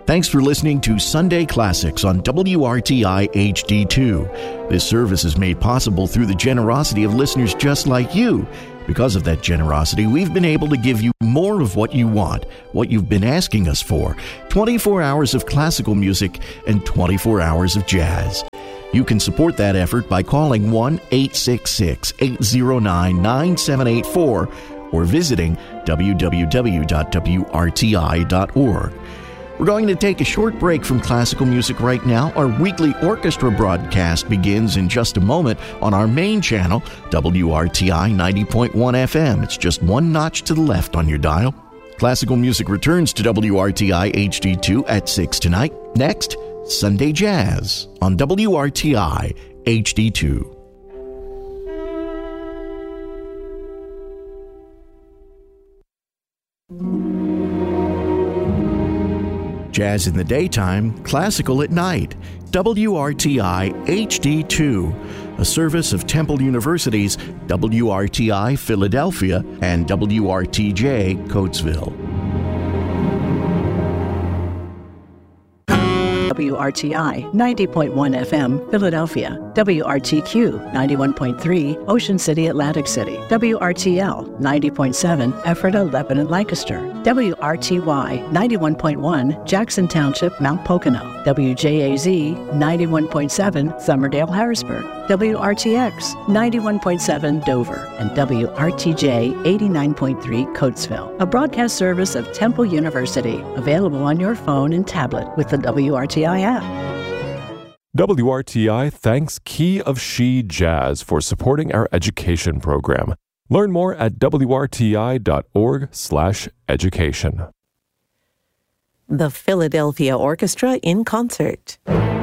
Thanks for listening to Sunday Classics on WRTI HD2. This service is made possible through the generosity of listeners just like you. Because of that generosity, we've been able to give you more of what you want, what you've been asking us for, 24 hours of classical music and 24 hours of jazz. You can support that effort by calling 1-866-809-9784 or visiting www.wrti.org. We're going to take a short break from classical music right now. Our weekly orchestra broadcast begins in just a moment on our main channel, WRTI 90.1 FM. It's just one notch to the left on your dial. Classical music returns to WRTI HD2 at 6 tonight. Next, Sunday Jazz on WRTI HD2. Jazz in the daytime, classical at night. WRTI HD2, a service of Temple University's WRTI Philadelphia and WRTJ Coatesville. WRTI 90.1 FM, Philadelphia. WRTQ 91.3, Ocean City, Atlantic City. WRTL 90.7, Ephrata, Lebanon, Lancaster. WRTY 91.1, Jackson Township, Mount Pocono. WJAZ 91.7, Summerdale, Harrisburg. WRTX 91.7, Dover. And WRTJ 89.3, Coatesville. A broadcast service of Temple University, available on your phone and tablet with the WRTI app. WRTI thanks Key of She Jazz for supporting our education program. Learn more at wrti.org/education. The Philadelphia Orchestra in concert.